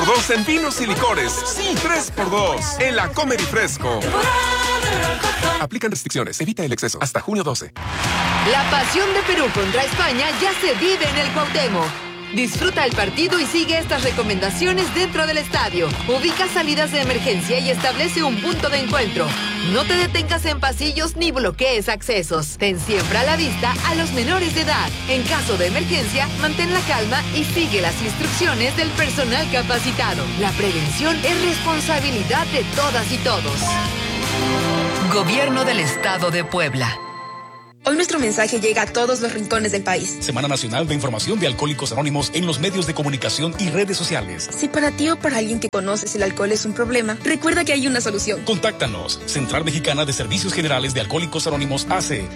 3x2 en vinos y licores. Sí, 3x2 en la Comer y Fresco. Aplican restricciones. Evita el exceso. Hasta junio 12. La pasión de Perú contra España ya se vive en el Cuauhtémoc. Disfruta el partido y sigue estas recomendaciones dentro del estadio. Ubica salidas de emergencia y establece un punto de encuentro. No te detengas en pasillos ni bloquees accesos. Ten siempre a la vista a los menores de edad. En caso de emergencia, mantén la calma y sigue las instrucciones del personal capacitado. La prevención es responsabilidad de todas y todos. Gobierno del Estado de Puebla. Hoy nuestro mensaje llega a todos los rincones del país. Semana Nacional de Información de Alcohólicos Anónimos en los medios de comunicación y redes sociales. Si para ti o para alguien que conoces el alcohol es un problema, recuerda que hay una solución. Contáctanos. Central Mexicana de Servicios Generales de Alcohólicos Anónimos AC.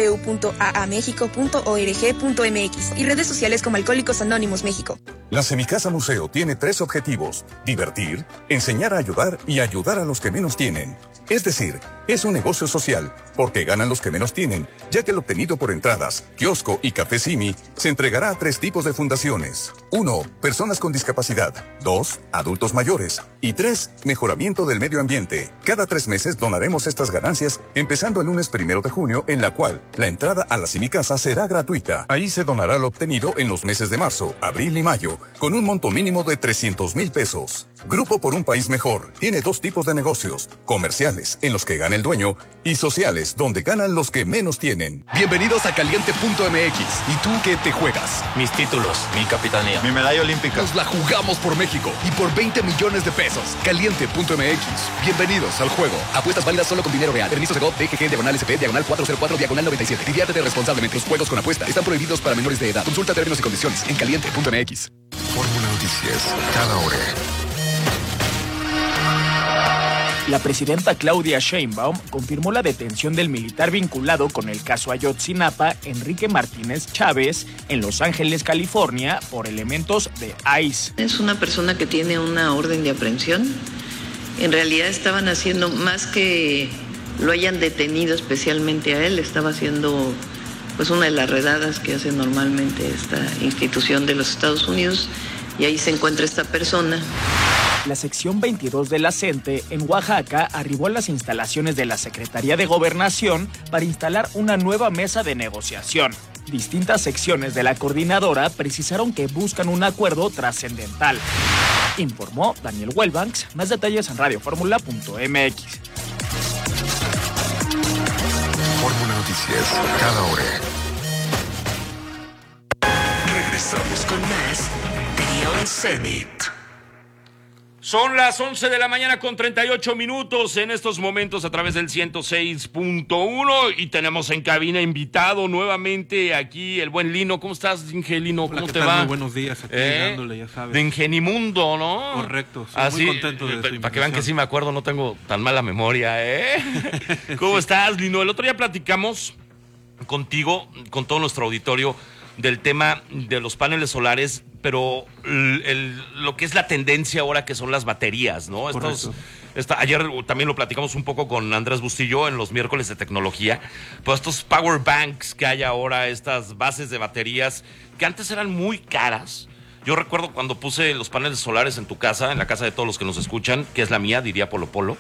www.aamexico.org.mx y redes sociales como Alcohólicos Anónimos México. La Semicasa Museo tiene 3 objetivos: divertir, enseñar a ayudar y ayudar a los que menos tienen. Es decir, es un negocio social, porque ganan los que menos tienen, ya que el obtenido por entradas, kiosco y café Simi se entregará a 3 tipos de fundaciones. 1. Personas con discapacidad. 2. Adultos mayores. Y 3. Mejoramiento del medio ambiente. Cada 3 meses donaremos estas ganancias, empezando el lunes 1 de junio, en la cual la entrada a la Semicasa será gratuita. Ahí se donará lo obtenido en los meses de marzo, abril y mayo, con un monto mínimo de 300,000 pesos. Grupo por un País Mejor tiene 2 tipos de negocios: comerciales, en los que gana el dueño, y sociales, donde ganan los que menos tienen. Bienvenidos a Caliente.mx. ¿Y tú qué te juegas? Mis títulos, mi capitanía, mi medalla olímpica. Nos la jugamos por México y por 20 millones de pesos. Caliente.mx. Bienvenidos al juego. Apuestas válidas solo con dinero real. Permiso Segov, DGG, /SP, /404, /97. Diviértete responsablemente. Los juegos con apuesta están prohibidos para menores de edad. Consulta términos y condiciones en Caliente.mx. Fórmula Noticias, cada hora. La presidenta Claudia Sheinbaum confirmó la detención del militar vinculado con el caso Ayotzinapa, Enrique Martínez Chávez, en Los Ángeles, California, por elementos de ICE. Es una persona que tiene una orden de aprehensión. En realidad estaban haciendo, más que lo hayan detenido especialmente a él, estaba haciendo pues una de las redadas que hace normalmente esta institución de los Estados Unidos, y ahí se encuentra esta persona. La sección 22 de la CENTE en Oaxaca arribó a las instalaciones de la Secretaría de Gobernación para instalar una nueva mesa de negociación. Distintas secciones de la coordinadora precisaron que buscan un acuerdo trascendental. Informó Daniel Wellbanks. Más detalles en radioformula.mx. Fórmula Noticias, cada hora. Regresamos con más de Beyond Zenith. Son las 11 de la mañana con 38 minutos en estos momentos a través del 106.1 y tenemos en cabina invitado nuevamente aquí el buen Lino. ¿Cómo estás, Ingelino? ¿Cómo te va? Muy buenos días, aquí llegándole, ya sabes. De Ingenimundo, ¿no? Correcto, sí, así, muy contento de su para que vean que sí me acuerdo, no tengo tan mala memoria, ¿Cómo estás, Lino? El otro día platicamos contigo, con todo nuestro auditorio, del tema de los paneles solares, pero lo que es la tendencia ahora, que son las baterías, ¿no? Ayer también lo platicamos un poco con Andrés Bustillo en los miércoles de tecnología, pues estos power banks que hay ahora, estas bases de baterías que antes eran muy caras. Yo recuerdo cuando puse los paneles solares en tu casa, en la casa de todos los que nos escuchan, que es la mía, diría Polo Polo,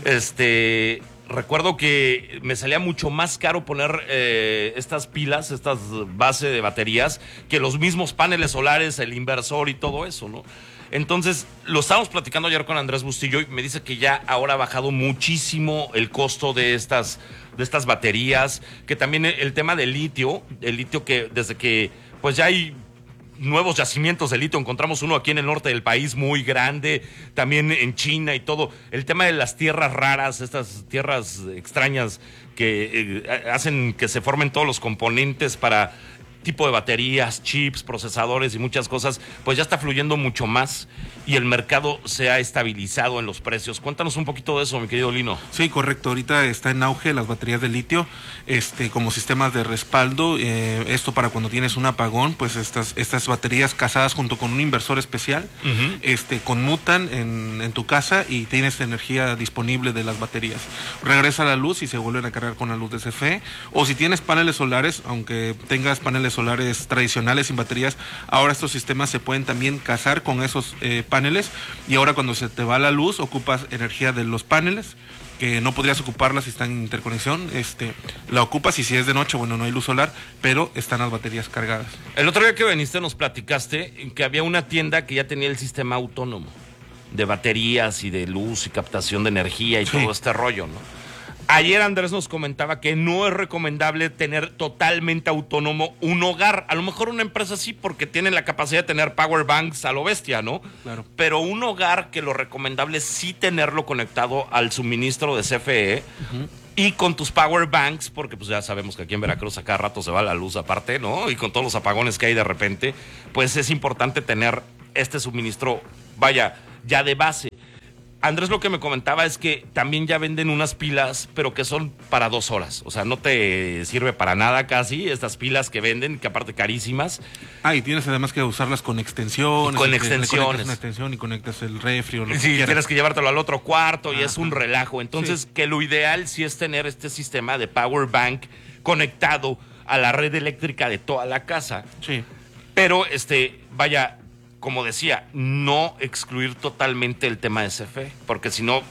recuerdo que me salía mucho más caro poner estas pilas, estas bases de baterías, que los mismos paneles solares, el inversor y todo eso, ¿no? Entonces, lo estábamos platicando ayer con Andrés Bustillo y me dice que ya ahora ha bajado muchísimo el costo de estas baterías, que también el tema del litio, que desde que pues ya hay nuevos yacimientos de litio, encontramos uno aquí en el norte del país muy grande, también en China y todo. El tema de las tierras raras, estas tierras extrañas que hacen que se formen todos los componentes para tipo de baterías, chips, procesadores y muchas cosas, pues ya está fluyendo mucho más y el mercado se ha estabilizado en los precios. Cuéntanos un poquito de eso, mi querido Lino. Sí, correcto. Ahorita está en auge las baterías de litio, como sistemas de respaldo. Esto para cuando tienes un apagón, pues estas baterías casadas junto con un inversor especial, conmutan en tu casa y tienes energía disponible de las baterías. Regresa la luz y se vuelven a cargar con la luz de CFE. O si tienes paneles solares, aunque tengas paneles paneles solares tradicionales sin baterías, ahora estos sistemas se pueden también casar con esos paneles, y ahora cuando se te va la luz ocupas energía de los paneles, que no podrías ocuparla si están en interconexión, la ocupas, y si es de noche, bueno, no hay luz solar, pero están las baterías cargadas. El otro día que viniste nos platicaste que había una tienda que ya tenía el sistema autónomo de baterías y de luz y captación de energía y todo este rollo, ¿no? Ayer Andrés nos comentaba que no es recomendable tener totalmente autónomo un hogar. A lo mejor una empresa sí, porque tiene la capacidad de tener power banks a lo bestia, ¿no? Claro. Pero un hogar, que lo recomendable es sí tenerlo conectado al suministro de CFE y con tus power banks, porque pues ya sabemos que aquí en Veracruz a cada rato se va la luz aparte, ¿no? Y con todos los apagones que hay de repente, pues es importante tener este suministro, vaya, ya de base. Andrés lo que me comentaba es que también ya venden unas pilas, pero que son para 2 horas. O sea, no te sirve para nada casi estas pilas que venden, que aparte carísimas. Y tienes además que usarlas con extensiones. Con extensiones. Le conectas extensiones. una extensión y conectas el refri o lo que Sí, quieras. tienes que llevártelo al otro cuarto y es un relajo. Entonces, que lo ideal sí es tener este sistema de power bank conectado a la red eléctrica de toda la casa. Sí. Pero, vaya, como decía, no excluir totalmente el tema de CFE, porque si no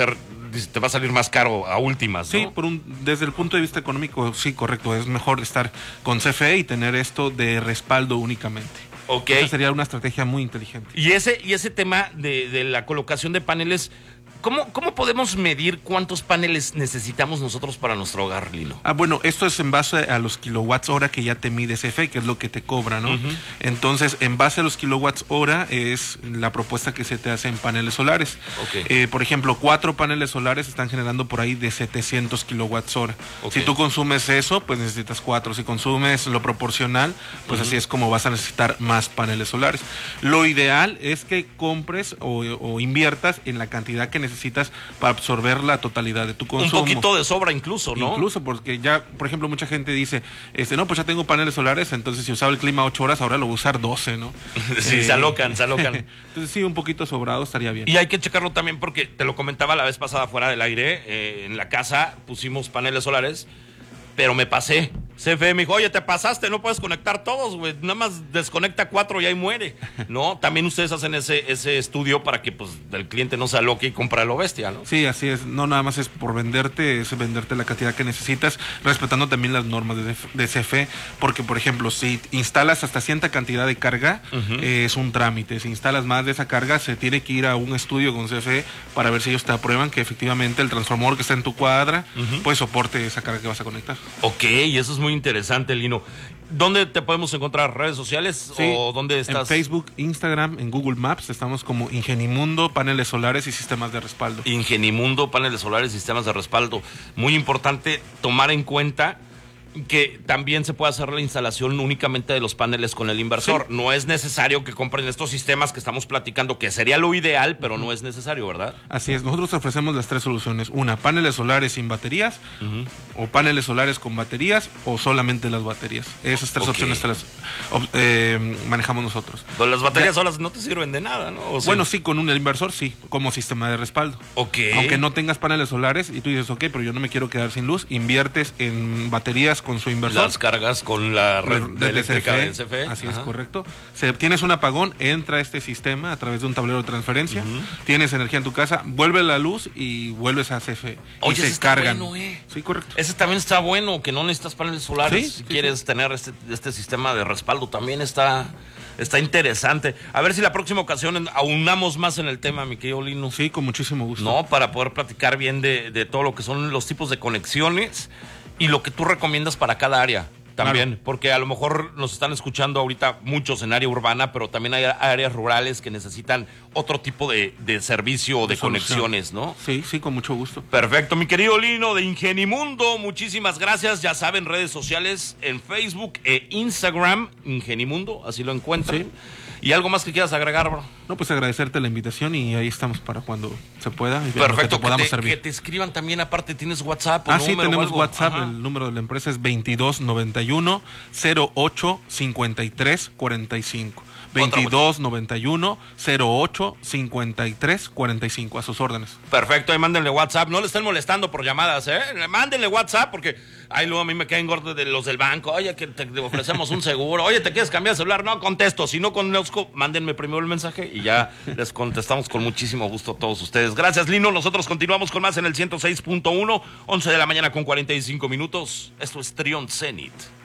te va a salir más caro a últimas, ¿no? Sí, desde el punto de vista económico, sí, correcto. Es mejor estar con CFE y tener esto de respaldo únicamente. Ok. Esa sería una estrategia muy inteligente. Y ese tema de la colocación de paneles, ¿cómo podemos medir cuántos paneles necesitamos nosotros para nuestro hogar, Lino? Bueno, esto es en base a los kilowatts hora que ya te mide CFE, que es lo que te cobra, ¿no? Entonces, en base a los kilowatts hora es la propuesta que se te hace en paneles solares. Por ejemplo, 4 paneles solares están generando por ahí de 700 kilowatts hora. Si tú consumes eso, pues necesitas 4. Si consumes lo proporcional, pues así es como vas a necesitar más paneles solares. Lo ideal es que compres o inviertas en la cantidad que necesitas para absorber la totalidad de tu consumo. Un poquito de sobra incluso, ¿no? Incluso, porque ya, por ejemplo, mucha gente dice, no, pues ya tengo paneles solares, entonces si usaba el clima 8 horas, ahora lo voy a usar 12, ¿no? Sí, se alocan. Entonces sí, un poquito sobrado estaría bien. Y hay que checarlo también porque te lo comentaba la vez pasada fuera del aire, en la casa pusimos paneles solares, pero me pasé. CFE me dijo, oye, te pasaste, no puedes conectar todos, güey, nada más desconecta 4 y ahí muere, ¿no? También ustedes hacen ese estudio para que pues el cliente no se aloque y compre lo bestia, ¿no? Sí, así es, no nada más es por venderte, es venderte la cantidad que necesitas, respetando también las normas de CFE, porque por ejemplo, si instalas hasta cierta cantidad de carga, es un trámite. Si instalas más de esa carga, se tiene que ir a un estudio con CFE para ver si ellos te aprueban que efectivamente el transformador que está en tu cuadra, pues soporte esa carga que vas a conectar. Ok, y eso es muy interesante, Lino. ¿Dónde te podemos encontrar? ¿Redes sociales? Sí, ¿O dónde estás? En Facebook, Instagram, en Google Maps, estamos como Ingenimundo, paneles solares y sistemas de respaldo. Ingenimundo, paneles solares y sistemas de respaldo. Muy importante tomar en cuenta que también se puede hacer la instalación únicamente de los paneles con el inversor. Sí. No es necesario que compren estos sistemas que estamos platicando, que sería lo ideal, pero no es necesario, ¿verdad? Así es, nosotros ofrecemos las 3 soluciones. Una, paneles solares sin baterías, o paneles solares con baterías, o solamente las baterías. Esas 3 opciones te las manejamos nosotros. Pero las baterías solas no te sirven de nada, ¿no? ¿O bueno, sí, con un inversor sí, como sistema de respaldo. Aunque no tengas paneles solares y tú dices, ok, pero yo no me quiero quedar sin luz, inviertes en baterías con su inversor. Las cargas con la red eléctrica del CFE. Así es, correcto. Tienes un apagón, entra a este sistema a través de un tablero de transferencia, tienes energía en tu casa, vuelve la luz y vuelves a CFE. Oye, y se cargan. Bueno, Sí, correcto. Ese también está bueno, que no necesitas paneles solares. Sí, si quieres tener este sistema de respaldo, también está interesante. A ver si la próxima ocasión aunamos más en el tema, mi querido Lino. Sí, con muchísimo gusto. No, para poder platicar bien de todo lo que son los tipos de conexiones y lo que tú recomiendas para cada área también, claro. Porque a lo mejor nos están escuchando ahorita muchos en área urbana, pero también hay áreas rurales que necesitan otro tipo de servicio o de conexiones, ¿no? Sí, sí, con mucho gusto. Perfecto, mi querido Lino de Ingenimundo, muchísimas gracias. Ya saben, redes sociales en Facebook e Instagram, Ingenimundo, así lo encuentran. Sí. ¿Y algo más que quieras agregar, bro? No, pues agradecerte la invitación y ahí estamos para cuando se pueda. Y perfecto, que te escriban también, aparte, ¿tienes WhatsApp? Sí, tenemos WhatsApp, el número de la empresa es 2291-085345. 2291 08 53 45, a sus órdenes. Perfecto, ahí mándenle WhatsApp, no le estén molestando por llamadas, mándenle WhatsApp porque ahí luego a mí me caen gordos de los del banco, oye, que te ofrecemos un seguro, oye, ¿te quieres cambiar de celular? No contesto, si no conozco, mándenme primero el mensaje y ya les contestamos con muchísimo gusto a todos ustedes. Gracias, Lino, nosotros continuamos con más en el 106.1, 11 de la mañana con 45 minutos, esto es Trión Zenit.